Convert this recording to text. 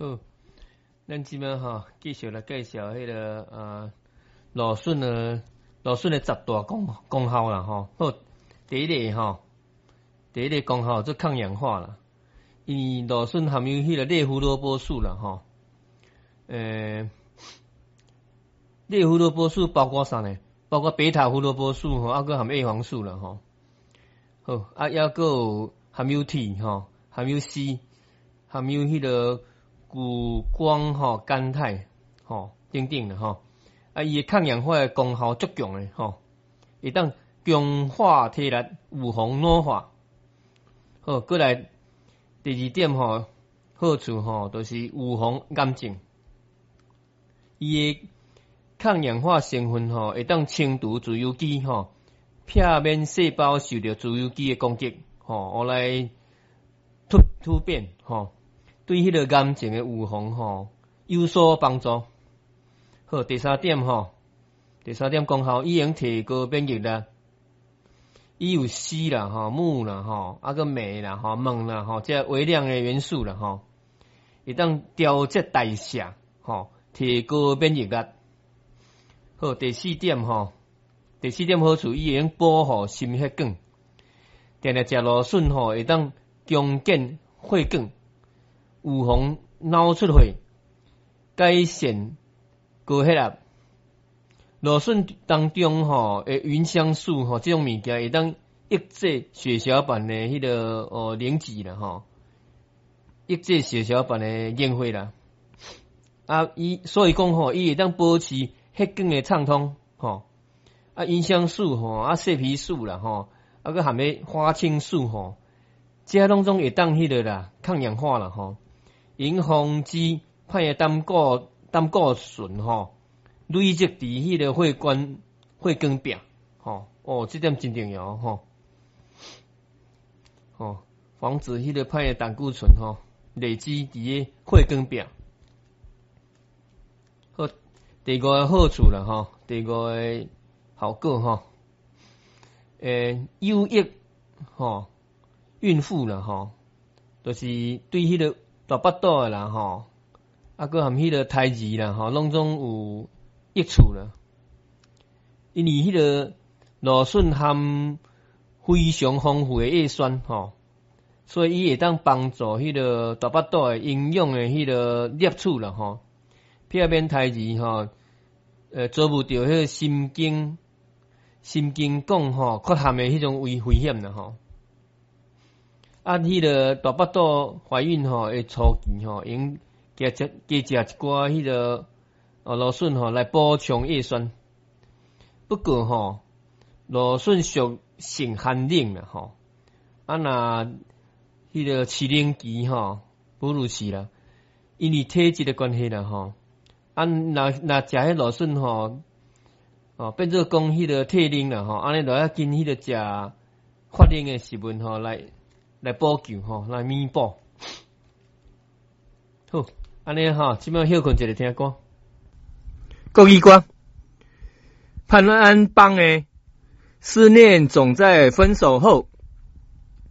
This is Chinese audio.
好，咱即摆继续来介绍迄个芦笋的十大功效啦好，第一个功效做抗氧化啦，因为芦笋含有迄个类胡萝卜素啦类胡萝卜素包括啥呢？包括贝塔胡萝卜素还含 A 黄素啦好，还有含有铁含有硒，含有迄个谷胱甘肽等等的伊的抗氧化的功效足强的会当强化体力、预防老化。过来第二点好处就是预防癌症。伊的抗氧化成分会当清除自由基避免细胞受到自由基的攻击我来突变对迄个癌症的预防有所帮助。好，第三点功效，伊能提高免疫力。伊有硒啦钼啦个镁啦锰啦这微量的元素啦会当调节代谢提高免疫力。好，第四点好处，伊会用保护心血管。定定食芦笋会当强健血管，预防脑出血，改善高血压。芦笋当中的芸香素这种物件会当抑制血小板的迄个凝集啦抑制血小板的凝血啦。所以讲伊会当保持血管的畅通芸香素细皮素啦个含咧花青素这拢总会当迄个啦抗氧化啦因防止歹的胆固醇累积伫迄个血管壁这点真重要防止迄个歹的胆固醇累积伫个血管壁。好，第五个好处啦第五个效果有益孕妇啦就是对迄个大腹肚的啦个含迄个胎儿啦拢总有益处啦。因为迄个芦笋含非常丰富的叶酸所以伊会当帮助迄个大腹肚的营养的迄个摄取啦避免胎儿遭遇到迄个心经管缺陷的迄种危险啦迄个大腹肚怀孕的初期用加食一寡迄个芦笋来补充叶酸。不过芦笋属性寒冷啦若迄个饲龄期哺乳期啦，因为体质的关系啦若食迄芦笋变做讲迄个退龄啦安尼就要跟迄个食发龄的食物来补救来弥补。好，安尼即摆休困一下听歌。国语歌，潘安邦的思念总在分手后。